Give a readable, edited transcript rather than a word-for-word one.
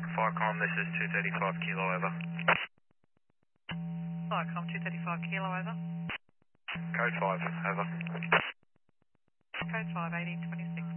Firecom, this is 235 kilo, over. Firecom 235 kilo, over. Code 5, over. Code 5, 1826.